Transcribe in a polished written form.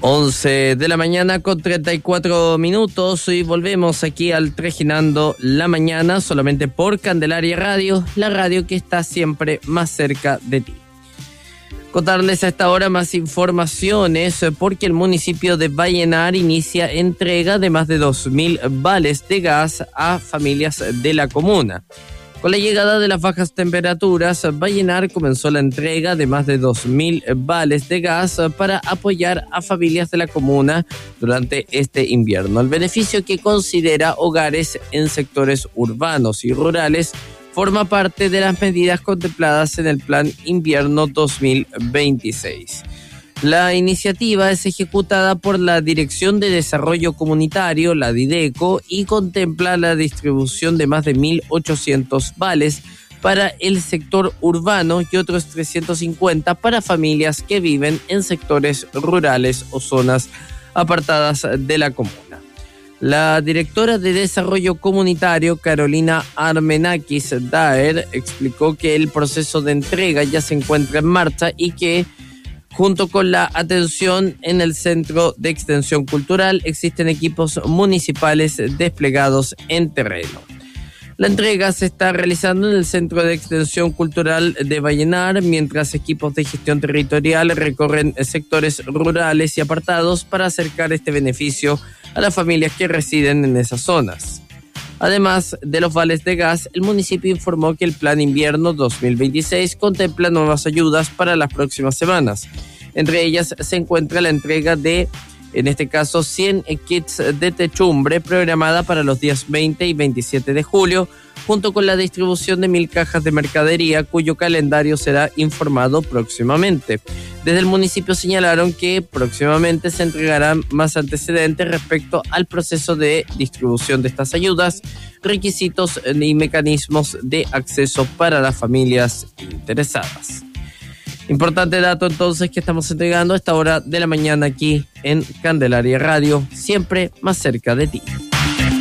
11 de la mañana con 34 minutos y volvemos aquí al Trejinando la Mañana solamente por Candelaria Radio, la radio que está siempre más cerca de ti. Contarles a esta hora más informaciones porque el municipio de Vallenar inicia entrega de más de 2.000 vales de gas a familias de la comuna. Con la llegada de las bajas temperaturas, Vallenar comenzó la entrega de más de 2.000 vales de gas para apoyar a familias de la comuna durante este invierno. El beneficio, que considera hogares en sectores urbanos y rurales, forma parte de las medidas contempladas en el Plan Invierno 2026. La iniciativa es ejecutada por la Dirección de Desarrollo Comunitario, la Dideco, y contempla la distribución de más de 1.800 vales para el sector urbano y otros 350 para familias que viven en sectores rurales o zonas apartadas de la comuna. La directora de Desarrollo Comunitario, Carolina Armenakis Daer, explicó que el proceso de entrega ya se encuentra en marcha y que, junto con la atención en el Centro de Extensión Cultural, existen equipos municipales desplegados en terreno. La entrega se está realizando en el Centro de Extensión Cultural de Vallenar, mientras equipos de gestión territorial recorren sectores rurales y apartados para acercar este beneficio a las familias que residen en esas zonas. Además de los vales de gas, el municipio informó que el Plan Invierno 2026 contempla nuevas ayudas para las próximas semanas. Entre ellas se encuentra la entrega de, en este caso, 100 kits de techumbre programada para los días 20 y 27 de julio, junto con la distribución de 1.000 cajas de mercadería, cuyo calendario será informado próximamente. Desde el municipio señalaron que próximamente se entregarán más antecedentes respecto al proceso de distribución de estas ayudas, requisitos y mecanismos de acceso para las familias interesadas. Importante dato entonces que estamos entregando a esta hora de la mañana aquí en Candelaria Radio, siempre más cerca de ti.